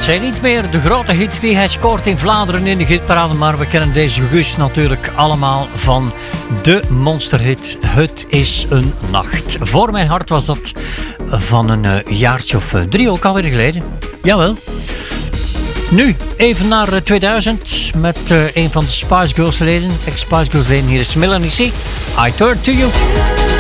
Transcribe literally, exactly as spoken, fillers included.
Het zijn niet meer de grote hits die hij scoort in Vlaanderen in de hitparade, maar we kennen deze Gus natuurlijk allemaal van de monsterhit Het is een nacht. Voor mijn hart was dat van een uh, jaartje of uh, drie ook alweer geleden. Jawel. Nu, even naar uh, tweeduizend met uh, een van de Spice Girls leden. Ex-Spice Girls leden, hier is Melanie C. I Turn To You.